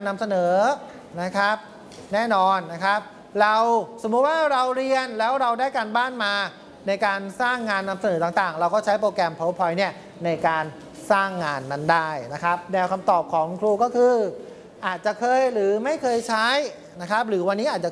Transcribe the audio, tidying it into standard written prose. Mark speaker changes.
Speaker 1: นำเสนอนะครับแน่นอนนะครับเราสมมุติว่าเราเรียนแล้วเราได้การบ้านมาในการสร้างงานนำเสนอต่างๆเราก็ใช้โปรแกรม PowerPoint เนี่ยในการสร้างงานนั้นได้นะครับแนวคำตอบของครูก็คืออาจจะเคยหรือไม่เคยใช้นะครับหรือวันนี้อาจจะ